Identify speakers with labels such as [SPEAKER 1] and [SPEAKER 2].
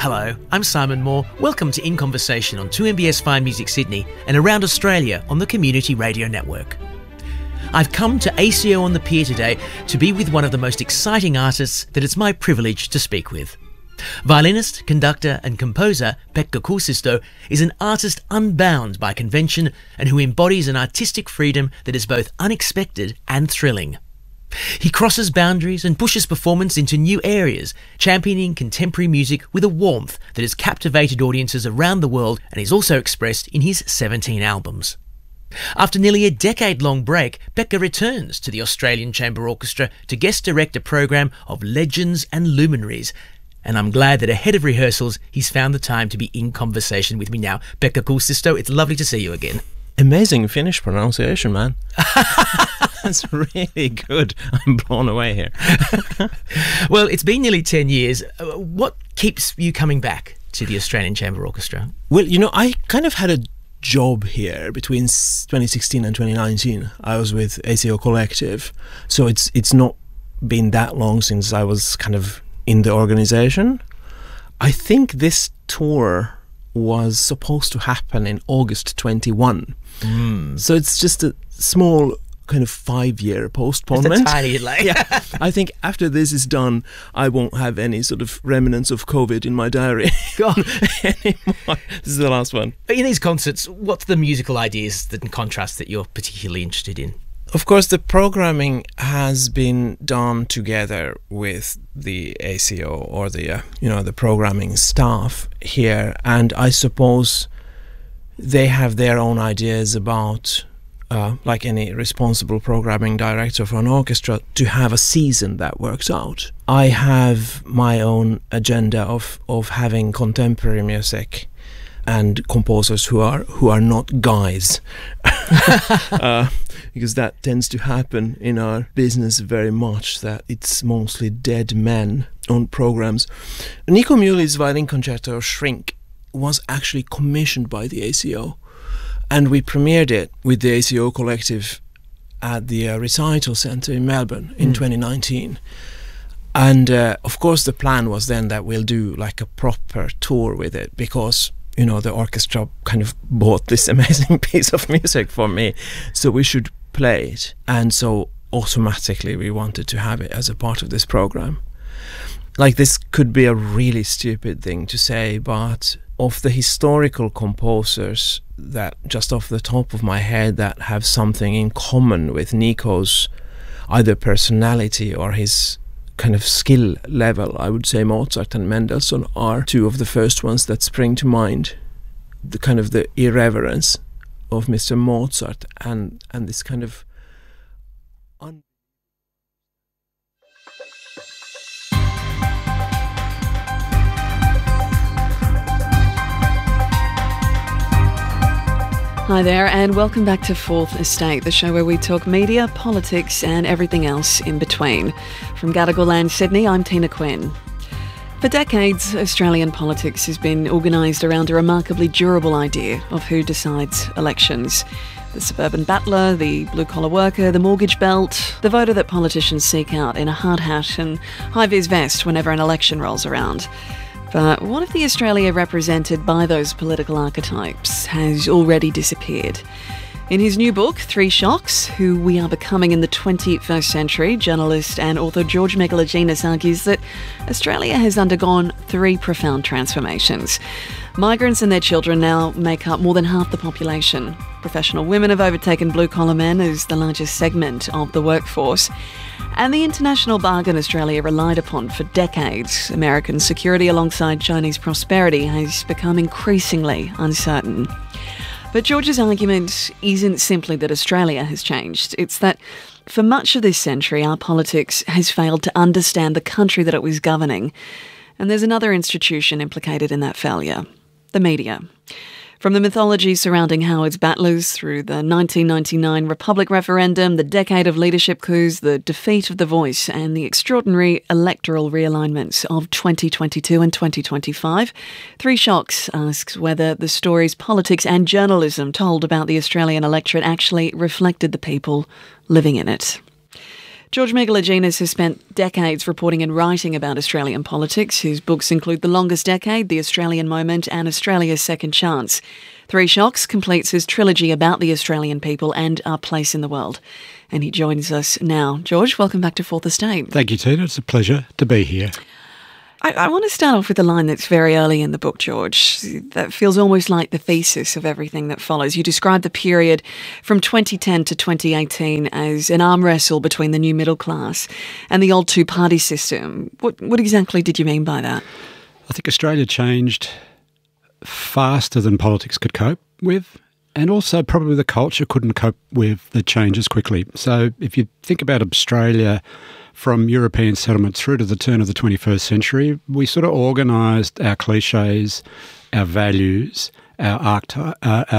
[SPEAKER 1] Hello, I'm Simon Moore. Welcome to In Conversation on 2MBS Fine Music Sydney and around Australia on the Community Radio Network. I've come to ACO on the Pier today to be with one of the most exciting artists that it's my privilege to speak with. Violinist, conductor and composer Pekka Kuusisto is an artist unbound by convention and who embodies an artistic freedom that is both unexpected and thrilling. He crosses boundaries and pushes performance into new areas, championing contemporary music with a warmth that has captivated audiences around the world and is also expressed in his 17 albums. After nearly a decade-long break, Pekka returns to the Australian Chamber Orchestra to guest direct a program of legends and luminaries. And I'm glad that ahead of rehearsals, he's found the time to be in conversation with me now. Pekka Kuusisto, it's lovely to see you again.
[SPEAKER 2] Amazing Finnish pronunciation, man. That's really good. I'm blown away here.
[SPEAKER 1] Well, it's been nearly 10 years. What keeps you coming back to the Australian Chamber Orchestra?
[SPEAKER 2] Well, I kind of had a job here between 2016 and 2019. I was with ACO Collective, so it's not been that long since I was kind of in the organization. I think this tour was supposed to happen in August 21. So it's just a small kind of 5-year postponement.
[SPEAKER 1] Just a tiny delay.
[SPEAKER 2] Yeah. I think after this is done, I won't have any sort of remnants of COVID in my diary anymore. This is the last one.
[SPEAKER 1] In these concerts, what's the musical ideas and contrasts that you're particularly interested in?
[SPEAKER 2] Of course, the programming has been done together with the ACO or the the programming staff here, and I suppose they have their own ideas about, like any responsible programming director for an orchestra, to have a season that works out. I have my own agenda of having contemporary music and composers who are not guys. Because that tends to happen in our business very much, that it's mostly dead men on programs. Nico Muley's violin concerto, Shrink, was actually commissioned by the ACO, and we premiered it with the ACO Collective at the Recital Centre in Melbourne in 2019. And of course the plan was then that we'll do like a proper tour with it, because the orchestra kind of bought this amazing piece of music for me, so we should play it. And so automatically we wanted to have it as a part of this program. Like, this could be a really stupid thing to say, but of the historical composers that, just off the top of my head, that have something in common with Nico's either personality or his kind of skill level, I would say Mozart and Mendelssohn are two of the first ones that spring to mind. The kind of the irreverence of Mr. Mozart and this kind of
[SPEAKER 3] Hi there, and welcome back to Fourth Estate, the show where we talk media, politics and everything else in between. From Gadigal Land, Sydney, I'm Tina Quinn. For decades, Australian politics has been organised around a remarkably durable idea of who decides elections. The suburban battler, the blue-collar worker, the mortgage belt, the voter that politicians seek out in a hard hat and high-vis vest whenever an election rolls around. But what if the Australia represented by those political archetypes has already disappeared? In his new book, Three Shocks, Who We Are Becoming in the 21st Century, journalist and author George Megalogenis argues that Australia has undergone 3 profound transformations. Migrants and their children now make up more than half the population. Professional women have overtaken blue-collar men as the largest segment of the workforce. And the international bargain Australia relied upon for decades, American security alongside Chinese prosperity, has become increasingly uncertain. But George's argument isn't simply that Australia has changed. It's that for much of this century, our politics has failed to understand the country that it was governing. And there's another institution implicated in that failure: the media. From the mythology surrounding Howard's battlers through the 1999 Republic referendum, the decade of leadership coups, the defeat of The Voice and the extraordinary electoral realignments of 2022 and 2025, Three Shocks asks whether the stories politics and journalism told about the Australian electorate actually reflected the people living in it. George Megalogenis has spent decades reporting and writing about Australian politics. His books include The Longest Decade, The Australian Moment and Australia's Second Chance. Three Shocks completes his trilogy about the Australian people and our place in the world. And he joins us now. George, welcome back to Fourth Estate.
[SPEAKER 4] Thank you, Tina. It's a pleasure to be here.
[SPEAKER 3] I want to start off with a line that's very early in the book, George, that feels almost like the thesis of everything that follows. You describe the period from 2010 to 2018 as an arm wrestle between the new middle class and the old two-party system. What exactly did you mean by that?
[SPEAKER 4] I think Australia changed faster than politics could cope with, and also probably the culture couldn't cope with the changes quickly. So if you think about Australia from European settlement through to the turn of the 21st century, we sort of organised our cliches, our values, our